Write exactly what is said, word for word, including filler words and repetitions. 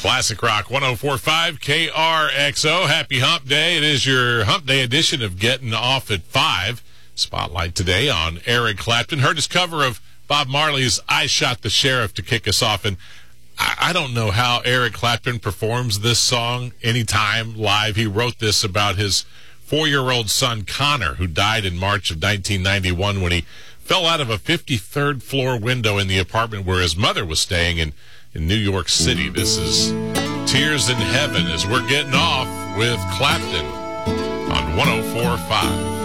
Classic Rock one oh four point five K R X O. Happy Hump Day. It is your Hump Day edition of Getting Off at five. Spotlight today on Eric Clapton. Heard his cover of Bob Marley's I Shot the Sheriff to kick us off. And I, I don't know how Eric Clapton performs this song anytime live. He wrote this about his four-year-old son, Connor, who died in March of nineteen ninety-one when he fell out of a fifty-third floor window in the apartment where his mother was staying in in New York City. This is Tears in Heaven as we're getting off with Clapton on one oh four point five.